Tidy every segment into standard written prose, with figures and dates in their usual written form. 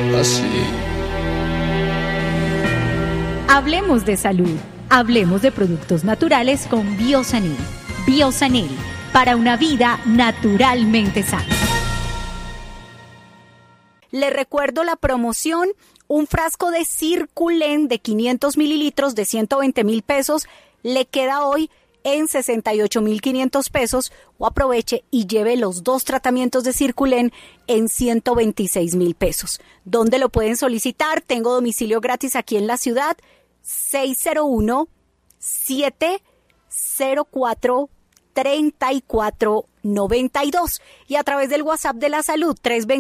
así. Hablemos de salud. Hablemos de productos naturales con Biosanil. Biosanil, para una vida naturalmente sana. Le recuerdo la promoción, un frasco de Circulen de 500 mililitros de 120,000 pesos, le queda hoy en 68,500 pesos, o aproveche y lleve los 2 tratamientos de Circulen en 126,000 pesos. ¿Dónde lo pueden solicitar? Tengo domicilio gratis aquí en la ciudad, 601-704-3492 y a través del WhatsApp de la salud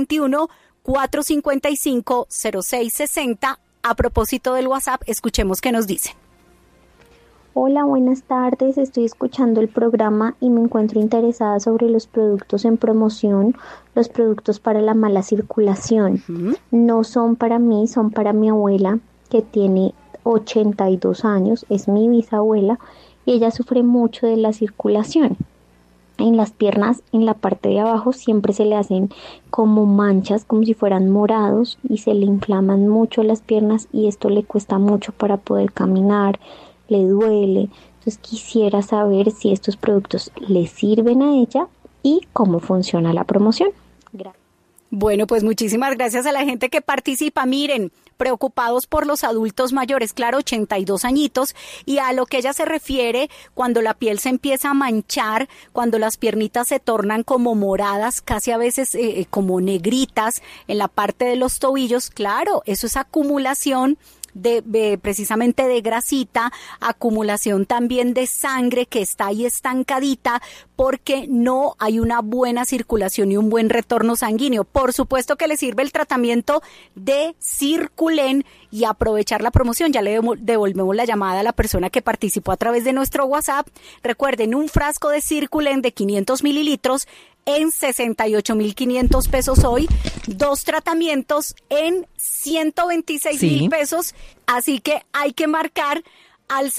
321-455-0660. A propósito del WhatsApp, escuchemos qué nos dicen. Hola, buenas tardes. Estoy escuchando el programa y me encuentro interesada sobre los productos en promoción, los productos para la mala circulación. No son para mí, son para mi abuela, que tiene 82 años, es mi bisabuela, y ella sufre mucho de la circulación. En las piernas, en la parte de abajo, siempre se le hacen como manchas, como si fueran morados, y se le inflaman mucho las piernas y esto le cuesta mucho para poder caminar, le duele. Entonces quisiera saber si estos productos le sirven a ella y cómo funciona la promoción. Gracias. Bueno, pues muchísimas gracias a la gente que participa. Miren, preocupados por los adultos mayores, claro, 82 añitos, y a lo que ella se refiere cuando la piel se empieza a manchar, cuando las piernitas se tornan como moradas, casi a veces como negritas en la parte de los tobillos, claro, eso es acumulación de precisamente de grasita, acumulación también de sangre que está ahí estancadita porque no hay una buena circulación y un buen retorno sanguíneo. Por supuesto que le sirve el tratamiento de Circulen y aprovechar la promoción. Ya le devolvemos la llamada a la persona que participó a través de nuestro WhatsApp. Recuerden, un frasco de Circulen de 500 mililitros en 68,500 pesos hoy, 2 tratamientos en 126,000 pesos, así que hay que marcar al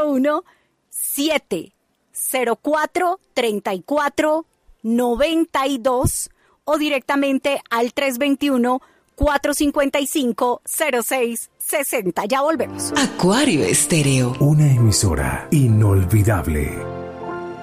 601-704-3492 o directamente al 321-455-0660. Ya volvemos. Acuario Estéreo. Una emisora inolvidable.